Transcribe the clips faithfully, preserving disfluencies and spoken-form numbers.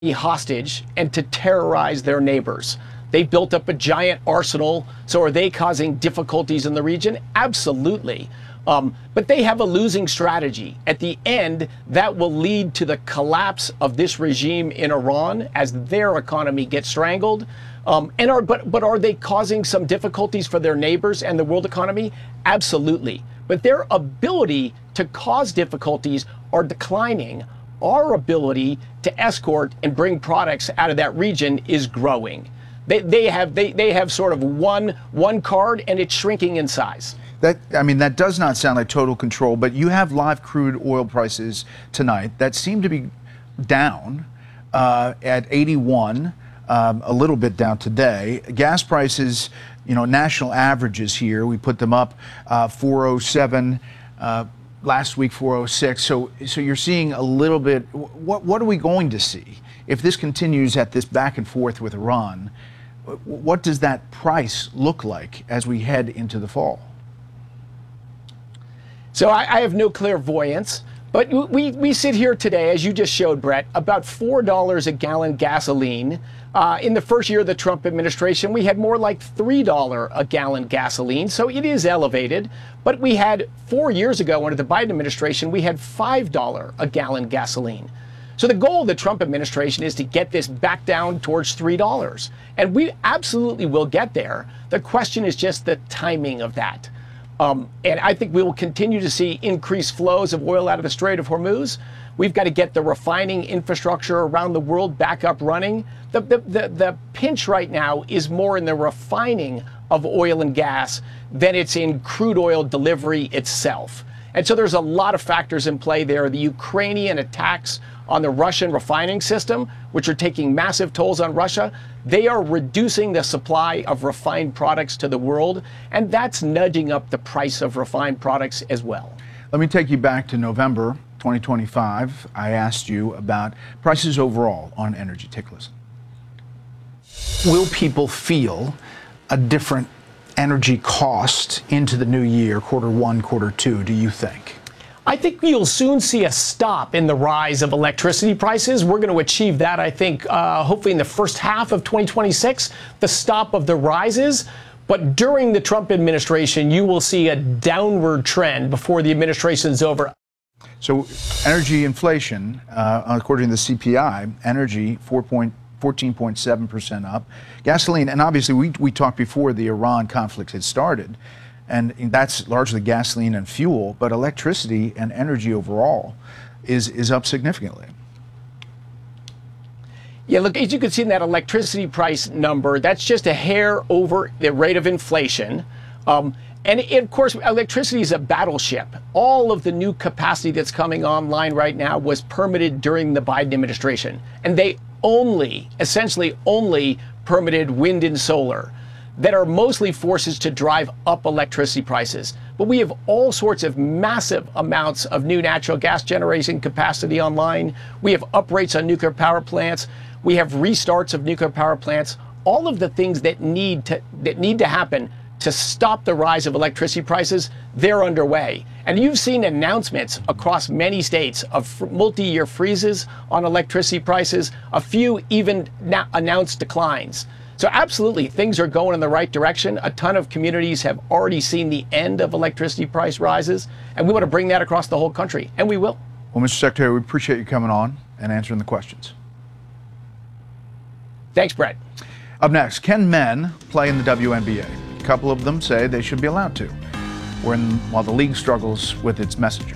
hostage and to terrorize their neighbors. They built up a giant arsenal. So are they causing difficulties in the region? Absolutely. Um, but they have a losing strategy. At the end, that will lead to the collapse of this regime in Iran as their economy gets strangled. Um, and are, but, but are they causing some difficulties for their neighbors and the world economy? Absolutely. But their ability to cause difficulties are declining. Our ability to escort and bring products out of that region is growing. They, they have they, they have sort of one one card, and it's shrinking in size. That, I mean, that does not sound like total control, but you have live crude oil prices tonight that seem to be down uh, at eighty-one, um, a little bit down today. Gas prices, you know, national averages here, we put them up uh, four oh seven, uh, last week four oh six. So, so you're seeing a little bit. What, what are we going to see if this continues at this back and forth with Iran? What does that price look like as we head into the fall? So I, I have no clairvoyance, but we, we sit here today, as you just showed, Brett, about four dollars a gallon gasoline. Uh, in the first year of the Trump administration, we had more like three dollars a gallon gasoline. So it is elevated. But we had four years ago under the Biden administration, we had five dollars a gallon gasoline. So the goal of the Trump administration is to get this back down towards three dollars. And we absolutely will get there. The question is just the timing of that. Um, and I think we will continue to see increased flows of oil out of the Strait of Hormuz. We've got to get the refining infrastructure around the world back up running. The, the, the, the pinch right now is more in the refining of oil and gas than it's in crude oil delivery itself. And so there's a lot of factors in play there. The Ukrainian attacks on the Russian refining system, which are taking massive tolls on Russia, they are reducing the supply of refined products to the world, and that's nudging up the price of refined products as well. Let me take you back to November twenty twenty-five. I asked you about prices overall on energy. Take a listen. Will people feel a different energy cost into the new year, quarter one, quarter two, do you think? I think you'll soon see a stop in the rise of electricity prices. We're going to achieve that, I think, uh, hopefully in the first half of twenty twenty-six, the stop of the rises. But during the Trump administration, you will see a downward trend before the administration's over. So energy inflation, uh, according to the C P I, energy fourteen point seven percent up. Gasoline, and obviously we, we talked before the Iran conflict had started, and that's largely gasoline and fuel, but electricity and energy overall is, is up significantly. Yeah, look, as you can see in that electricity price number, that's just a hair over the rate of inflation. Um, and it, of course, electricity is a battleship. All of the new capacity that's coming online right now was permitted during the Biden administration. And they only, essentially only permitted wind and solar that are mostly forces to drive up electricity prices. But we have all sorts of massive amounts of new natural gas generation capacity online. We have uprates on nuclear power plants. We have restarts of nuclear power plants. All of the things that need to that need to happen to stop the rise of electricity prices, they're underway. And you've seen announcements across many states of multi-year freezes on electricity prices, a few even now announced declines. So absolutely, things are going in the right direction. A ton of communities have already seen the end of electricity price rises, and we want to bring that across the whole country, and we will. Well, Mister Secretary, we appreciate you coming on and answering the questions. Thanks, Brett. Up next, can men play in the W N B A? A couple of them say they should be allowed to, when, while the league struggles with its messaging.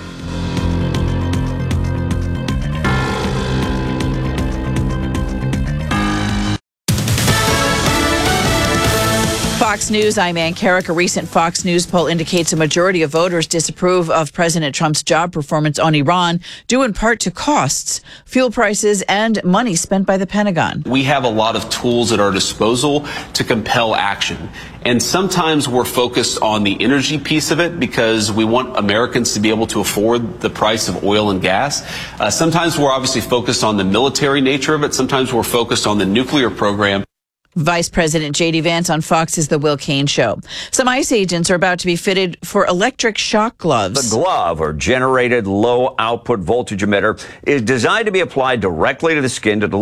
Fox News, I'm Ann Carrick. A recent Fox News poll indicates a majority of voters disapprove of President Trump's job performance on Iran, due in part to costs, fuel prices, and money spent by the Pentagon. We have a lot of tools at our disposal to compel action. And sometimes we're focused on the energy piece of it because we want Americans to be able to afford the price of oil and gas. Uh, sometimes we're obviously focused on the military nature of it. Sometimes we're focused on the nuclear program. Vice President J D Vance on Fox's The Will Cain Show. Some ICE agents are about to be fitted for electric shock gloves. The glove, or generated low output voltage emitter, is designed to be applied directly to the skin to